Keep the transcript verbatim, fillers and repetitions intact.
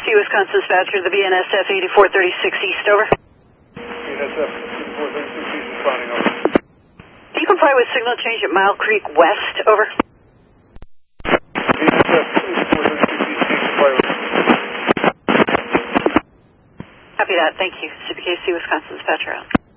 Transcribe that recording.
C Wisconsin dispatcher, the B N S F eighty-four thirty-six East, over. B N S F eighty-four thirty-six East responding, over. Do you comply with signal change at Mile Creek West, over? B N S F eighty-four thirty-six East, comply with. Copy that, thank you. C P K C Wisconsin dispatcher out.